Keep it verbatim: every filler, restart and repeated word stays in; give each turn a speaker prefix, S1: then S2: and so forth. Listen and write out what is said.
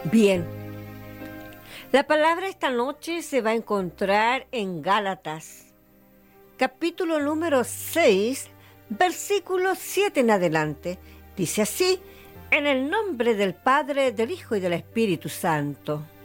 S1: Bien, la palabra esta noche se va a encontrar en Gálatas, capítulo número seis, versículo siete en adelante. Dice así: en el nombre del Padre, del Hijo y del Espíritu Santo.